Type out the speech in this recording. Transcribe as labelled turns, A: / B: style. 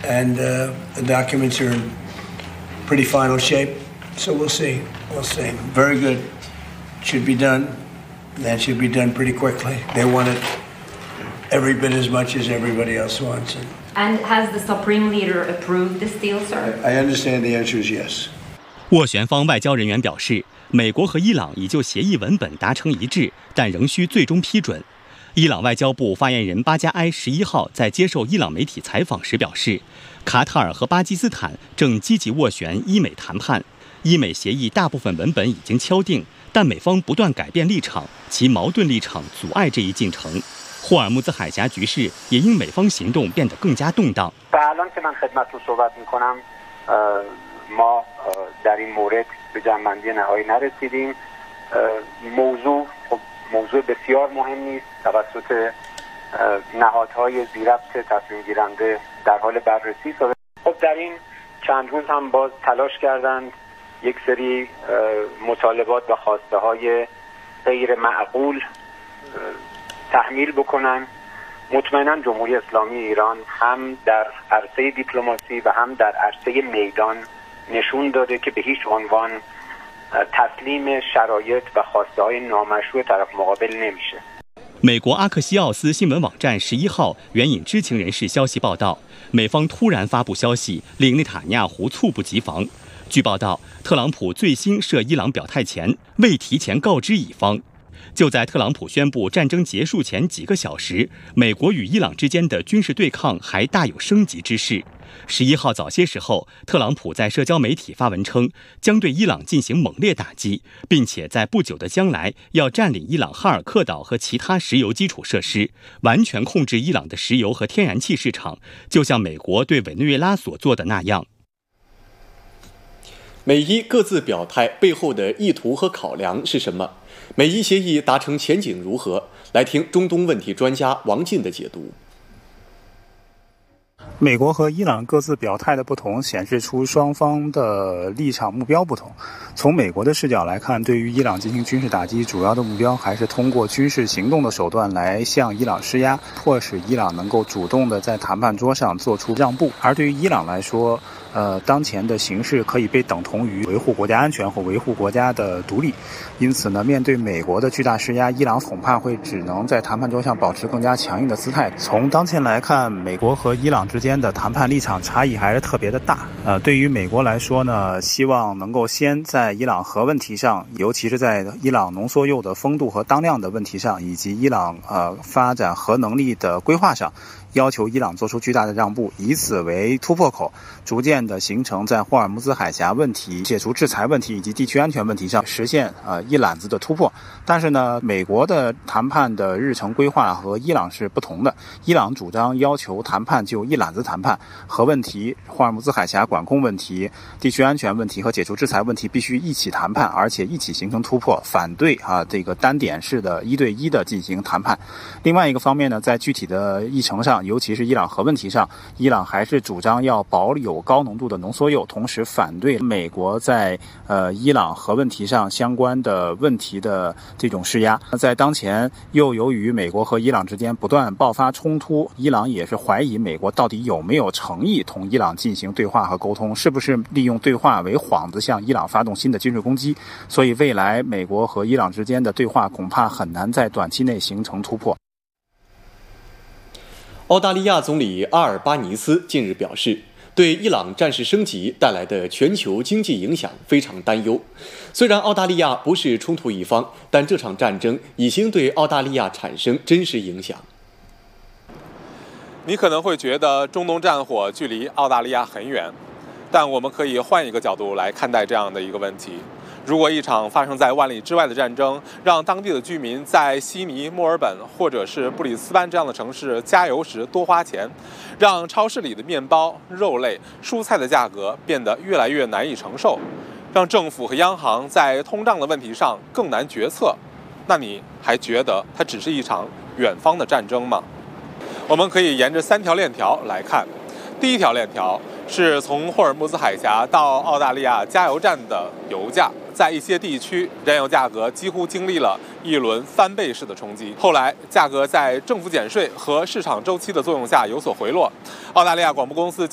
A: and the documents are in pretty final shape. So we'll see. We'll see. Very good. Should be done. That should be done pretty quickly. They want it every bit as much as everybody else wants it.
B: And has the Supreme Leader approved this deal, sir?
A: I understand the answer is yes.
C: 斡旋方外交人员表示，美国和伊朗已就协议文本达成一致，但仍需最终批准。伊朗外交部发言人巴加埃11号在接受伊朗媒体采访时表示，卡塔尔和巴基斯坦正积极斡旋伊美谈判，伊美协议大部分文本已经敲定，但美方不断改变立场，其矛盾立场阻碍这一进程。霍尔木兹海峡局势也因美方行动变得更加动荡。
D: ما در این مورد به جنبندی نهایی نرسیدیم. موضوع بسیار مهمی است. توسط نهادهای ذی‌ربط تصمیم گیرنده در حال بررسی است. خب در این چند روز هم باز تلاش کردند یک سری مطالبات و خواسته های غیر معقول تحمیل بکنن. مطمئنا جمهوری اسلامی ایران هم در عرصه دیپلماسی و هم در عرصه میدان نشون داده که به هیچ عنوان تسلیم شرایط و خواسته های نامشروع طرف مقابل نمیشه。
C: 美国阿克西奥斯新闻网站11号援引知情人士消息报道，美方突然发布消息，令内塔尼亚胡猝不及防。据报道，特朗普最新涉伊朗表态前未提前告知乙方。就在特朗普宣布战争结束前几个小时，美国与伊朗之间的军事对抗还大有升级之势。11号早些时候，特朗普在社交媒体发文称，将对伊朗进行猛烈打击，并且在不久的将来要占领伊朗哈尔克岛和其他石油基础设施，完全控制伊朗的石油和天然气市场，就像美国对委内瑞拉所做的那样。
E: 美伊各自表态背后的意图和考量是什么？美伊协议达成前景如何？来听中东问题专家王进的解读。
F: 美国和伊朗各自表态的不同，显示出双方的立场目标不同。从美国的视角来看，对于伊朗进行军事打击，主要的目标还是通过军事行动的手段来向伊朗施压，迫使伊朗能够主动的在谈判桌上做出让步。而对于伊朗来说，当前的形势可以被等同于维护国家安全或维护国家的独立。因此呢，面对美国的巨大施压，伊朗恐怕会只能在谈判桌上保持更加强硬的姿态。从当前来看，美国和伊朗之间的谈判立场差异还是特别的大。对于美国来说呢，希望能够先在伊朗核问题上，尤其是在伊朗浓缩铀的丰度和当量的问题上，以及伊朗发展核能力的规划上，要求伊朗做出巨大的让步，以此为突破口，逐渐的形成在霍尔木兹海峡问题、解除制裁问题以及地区安全问题上实现一揽子的突破。但是呢，美国的谈判的日程规划和伊朗是不同的。伊朗主张要求谈判就一揽子谈判，核问题、霍尔木兹海峡管控问题、地区安全问题和解除制裁问题必须一起谈判，而且一起形成突破，反对这个单点式的一对一的进行谈判。另外一个方面呢，在具体的议程上，尤其是伊朗核问题上，伊朗还是主张要保有高浓度的浓缩铀，同时反对美国在伊朗核问题上相关的问题的这种施压。在当前又由于美国和伊朗之间不断爆发冲突，伊朗也是怀疑美国到底有没有诚意同伊朗进行对话和沟通，是不是利用对话为幌子向伊朗发动新的军事攻击。所以未来美国和伊朗之间的对话恐怕很难在短期内形成突破。
E: 澳大利亚总理阿尔巴尼斯近日表示，对伊朗战事升级带来的全球经济影响非常担忧。虽然澳大利亚不是冲突一方，但这场战争已经对澳大利亚产生真实影响。
G: 你可能会觉得中东战火距离澳大利亚很远，但我们可以换一个角度来看待这样的一个问题。如果一场发生在万里之外的战争让当地的居民在悉尼、墨尔本或者是布里斯班这样的城市加油时多花钱，让超市里的面包、肉类、蔬菜的价格变得越来越难以承受，让政府和央行在通胀的问题上更难决策，那你还觉得它只是一场远方的战争吗？我们可以沿着3条链条来看。第一条链条是从霍尔木兹海峡到澳大利亚加油站的油价，在一些地区，燃油价格几乎经历了一轮翻倍式的冲击。后来，价格在政府减税和市场周期的作用下有所回落。澳大利亚广播公司